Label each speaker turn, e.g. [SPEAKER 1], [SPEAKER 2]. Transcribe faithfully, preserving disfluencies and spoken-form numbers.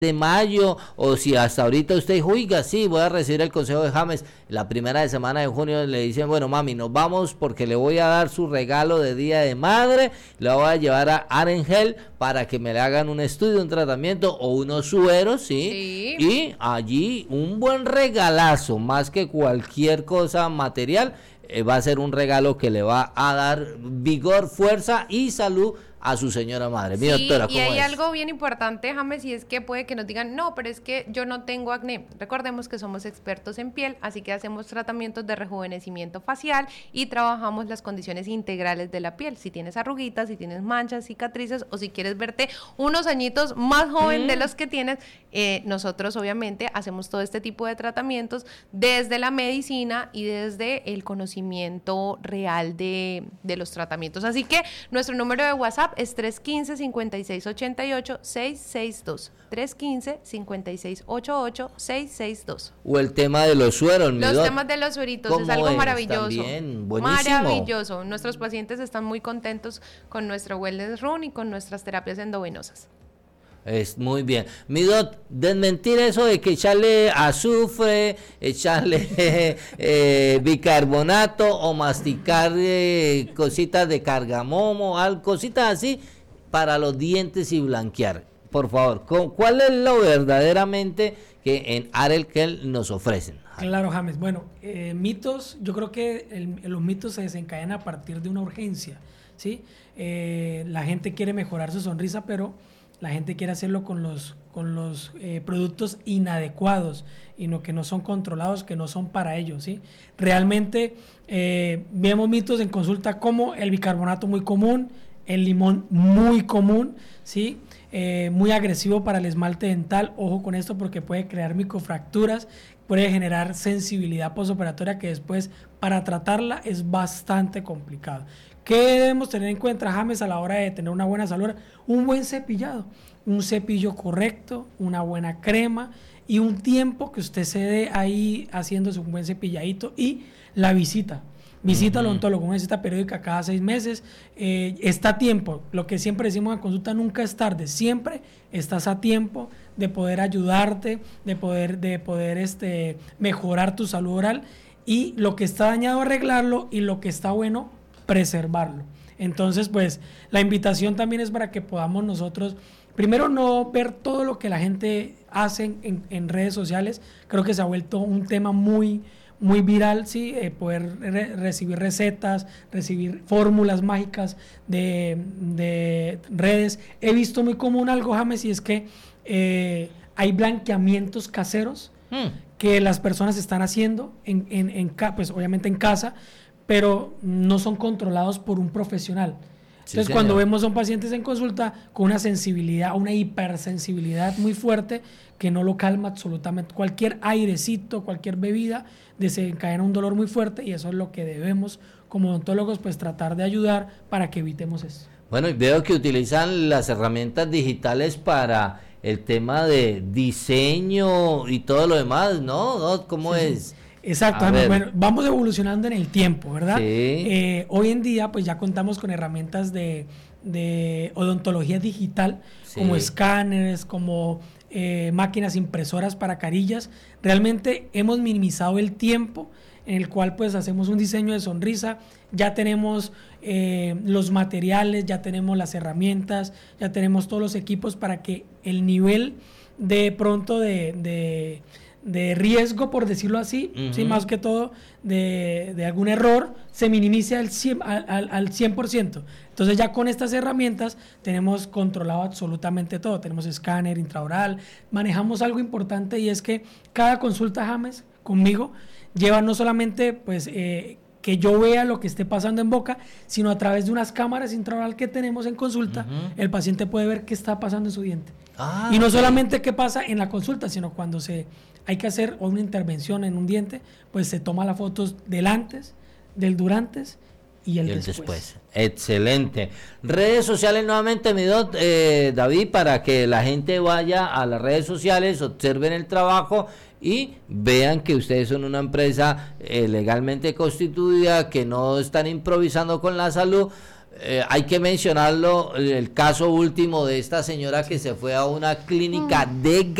[SPEAKER 1] de mayo, o si hasta ahorita usted dijo, oiga, sí, voy a recibir el consejo de James, la primera de semana de junio le dicen, bueno, mami, nos vamos porque le voy a dar su regalo de Día de Madre, le voy a llevar a Arengel para que me le hagan un estudio, un tratamiento o unos sueros, ¿sí? Sí. Y allí un buen regalazo, más que cualquier cosa material, eh, va a ser un regalo que le va a dar vigor, fuerza y salud a su señora madre. Mi
[SPEAKER 2] sí,
[SPEAKER 1] doctora, ¿cómo
[SPEAKER 2] y hay
[SPEAKER 1] es?
[SPEAKER 2] algo bien importante, James, y es que puede que nos digan, no, pero es que yo no tengo acné. Recordemos que somos expertos en piel, así que hacemos tratamientos de rejuvenecimiento facial y trabajamos las condiciones integrales de la piel. Si tienes arruguitas, si tienes manchas, cicatrices, o si quieres verte unos añitos más joven mm. de los que tienes, eh, nosotros obviamente hacemos todo este tipo de tratamientos desde la medicina y desde el conocimiento real de, de los tratamientos. Así que nuestro número de WhatsApp es tres uno cinco, cinco seis ocho ocho, seis seis dos. tres uno cinco, cinco seis ocho ocho, seis seis dos.
[SPEAKER 1] O el tema de los sueros,
[SPEAKER 2] Los
[SPEAKER 1] doc.
[SPEAKER 2] temas de los sueritos es algo es? maravilloso.
[SPEAKER 1] También, buenísimo.
[SPEAKER 2] Maravilloso. Nuestros pacientes están muy contentos con nuestro Wellness Run y con nuestras terapias endovenosas.
[SPEAKER 1] Es muy bien. Mi doc, desmentir eso de que echarle azufre, echarle eh, bicarbonato o masticar eh, cositas de cardamomo, algo, cositas así para los dientes y blanquear. Por favor, ¿cuál es lo verdaderamente que en Arengel nos ofrecen?
[SPEAKER 3] Claro, James. Bueno, eh, mitos, yo creo que el, los mitos se desencadenan a partir de una urgencia, ¿sí? Eh, la gente quiere mejorar su sonrisa, pero la gente quiere hacerlo con los, con los eh, productos inadecuados y no, que no son controlados, que no son para ellos, ¿sí? Realmente eh, vemos mitos en consulta como el bicarbonato muy común, el limón muy común, ¿sí? Eh, muy agresivo para el esmalte dental. Ojo con esto porque puede crear microfracturas, puede generar sensibilidad postoperatoria que después para tratarla es bastante complicado. ¿Qué debemos tener en cuenta, James, a la hora de tener una buena salud? Un buen cepillado, un cepillo correcto, una buena crema y un tiempo que usted se dé ahí haciéndose un buen cepilladito y la visita. Visita uh-huh. al odontólogo, una visita periódica cada seis meses, eh, está a tiempo. Lo que siempre decimos en consulta, nunca es tarde, siempre estás a tiempo de poder ayudarte, de poder, de poder este, mejorar tu salud oral y lo que está dañado arreglarlo y lo que está bueno preservarlo. Entonces, pues, la invitación también es para que podamos nosotros, primero, no ver todo lo que la gente hace en, en redes sociales. Creo que se ha vuelto un tema muy, muy viral, sí, eh, poder re- recibir recetas, recibir fórmulas mágicas de, de redes. He visto muy común algo, James, y es que eh, hay blanqueamientos caseros hmm. que las personas están haciendo, en, en, en, pues, obviamente en casa, pero no son controlados por un profesional. Entonces, sí, cuando vemos a un paciente en consulta con una sensibilidad, una hipersensibilidad muy fuerte, que no lo calma absolutamente, cualquier airecito, cualquier bebida, desencadena un dolor muy fuerte, y eso es lo que debemos, como odontólogos, pues tratar de ayudar para que evitemos eso.
[SPEAKER 1] Bueno, y veo que utilizan las herramientas digitales para el tema de diseño y todo lo demás, ¿no? ¿No? ¿Cómo sí, es?
[SPEAKER 3] Sí. Exacto, bueno, vamos evolucionando en el tiempo, ¿verdad? Sí. Eh, hoy en día pues ya contamos con herramientas de, de odontología digital, sí. como escáneres, como eh, máquinas impresoras para carillas. Realmente hemos minimizado el tiempo en el cual pues hacemos un diseño de sonrisa, ya tenemos eh, los materiales, ya tenemos las herramientas, ya tenemos todos los equipos para que el nivel de pronto de... de de riesgo, por decirlo así, uh-huh. ¿sí? Más que todo de, de algún error, se minimice al cien, al, al cien por ciento. Entonces ya con estas herramientas tenemos controlado absolutamente todo, tenemos escáner intraoral, manejamos algo importante y es que cada consulta, James, conmigo, lleva no solamente pues eh, que yo vea lo que esté pasando en boca, sino a través de unas cámaras intraoral que tenemos en consulta, uh-huh. el paciente puede ver qué está pasando en su diente. Ah, y no okay. solamente qué pasa en la consulta, sino cuando se hay que hacer una intervención en un diente, pues se toma las fotos del antes, del durante y el, y el después. después.
[SPEAKER 1] Excelente. Redes sociales nuevamente, mi doc, eh, David, para que la gente vaya a las redes sociales, observen el trabajo y vean que ustedes son una empresa eh, legalmente constituida, que no están improvisando con la salud, Eh, hay que mencionarlo, el caso último de esta señora que se fue a una clínica de